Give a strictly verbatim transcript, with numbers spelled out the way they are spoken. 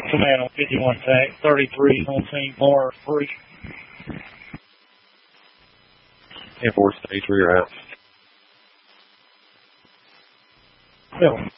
Command on fifty-one tank, thirty-three on scene, bar three. And four stage, where you're at. Bill.